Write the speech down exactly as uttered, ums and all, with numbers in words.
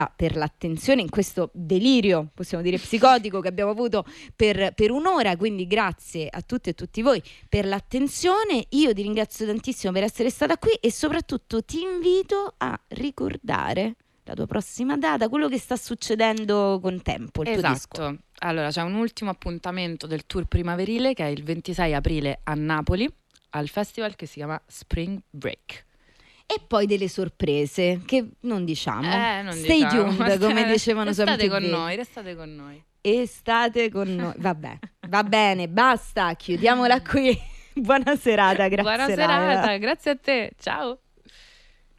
ah, per l'attenzione in questo delirio, possiamo dire psicotico, che abbiamo avuto per, per un'ora, quindi grazie a tutte e tutti voi per l'attenzione. Io ti ringrazio tantissimo per essere stata qui e soprattutto ti invito a ricordare la tua prossima data, quello che sta succedendo con Tempo, il tuo disco. Esatto, allora c'è un ultimo appuntamento del tour primaverile che è il ventisei aprile a Napoli al festival che si chiama Spring Break. E poi delle sorprese che non diciamo. Eh, non Stay diciamo, tuned, come dicevano su restate M T V. con noi, restate con noi. E state con noi. Vabbè, va bene, basta, chiudiamola qui. Buona serata, grazie. Buona Laura. serata, grazie a te, ciao.